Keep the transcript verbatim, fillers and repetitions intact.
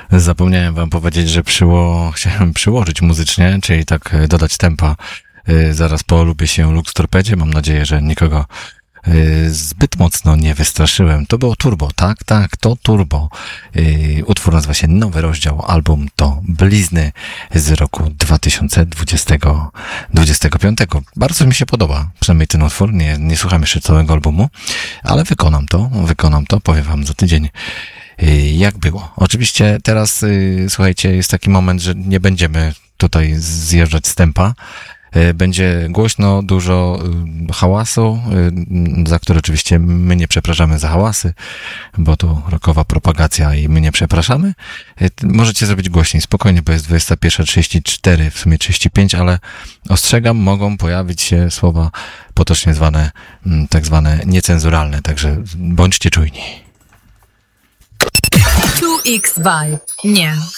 Zapomniałem wam powiedzieć, że przyło... chciałem przyłożyć muzycznie, czyli tak e, dodać tempa. E, zaraz po lubię się Lux Torpedzie. Mam nadzieję, że nikogo e, zbyt mocno nie wystraszyłem. To było Turbo, tak? Tak, to Turbo. E, utwór nazywa się Nowy Rozdział. Album to Blizny z roku dwa tysiące dwudziestego piątego. Bardzo mi się podoba, przynajmniej ten utwór. Nie, nie słucham jeszcze całego albumu, ale wykonam to, wykonam to, powiem wam za tydzień. Jak było. Oczywiście teraz, słuchajcie, jest taki moment, że nie będziemy tutaj zjeżdżać z tempa. Będzie głośno, dużo hałasu, za które oczywiście my nie przepraszamy za hałasy, bo to rockowa propagacja i my nie przepraszamy. Możecie zrobić głośniej, spokojnie, bo jest dwudziesta pierwsza trzydzieści cztery, w sumie trzydzieści pięć, ale ostrzegam, mogą pojawić się słowa potocznie zwane, tak zwane niecenzuralne, także bądźcie czujni. two X Vibe. Nie,